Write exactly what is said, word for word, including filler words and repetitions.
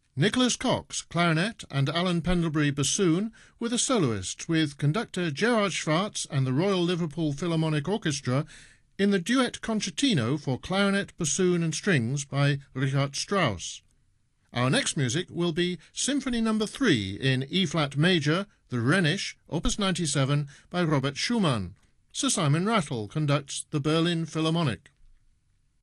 Nicholas Cox, clarinet, and Alan Pendlebury, bassoon, with a soloist, with conductor Gerard Schwartz and the Royal Liverpool Philharmonic Orchestra in the duet concertino for clarinet, bassoon and strings by Richard Strauss. Our next music will be Symphony Number three in E-flat major, the Rhenish, Opus ninety-seven, by Robert Schumann. Sir Simon Rattle conducts the Berlin Philharmonic.